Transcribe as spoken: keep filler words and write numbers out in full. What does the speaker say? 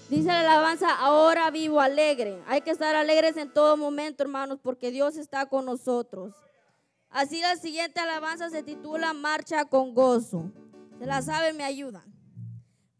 Dice la alabanza, ahora vivo alegre. Hay que estar alegres en todo momento, hermanos, porque Dios está con nosotros. Así la siguiente alabanza se titula Marcha con gozo. Se la saben, me ayudan.